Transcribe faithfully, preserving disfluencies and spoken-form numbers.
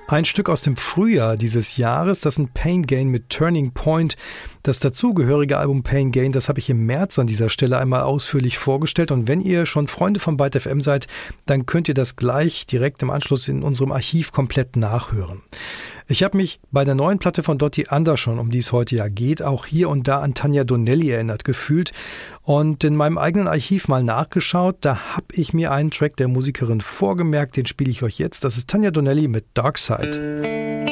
Ein Stück aus dem Frühjahr dieses Jahres, das ist Pain Gain mit Turning Point. Das dazugehörige Album Pain Gain, das habe ich im März an dieser Stelle einmal ausführlich vorgestellt. Und wenn ihr schon Freunde von Byte F M seid, dann könnt ihr das gleich direkt im Anschluss in unserem Archiv komplett nachhören. Ich habe mich bei der neuen Platte von Dottie Andersson, um die es heute ja geht, auch hier und da an Tanja Donelly erinnert gefühlt und in meinem eigenen Archiv mal nachgeschaut. Da habe ich mir einen Track der Musikerin vorgemerkt, den spiele ich euch jetzt. Das ist Tanja Donelly mit Dark Side.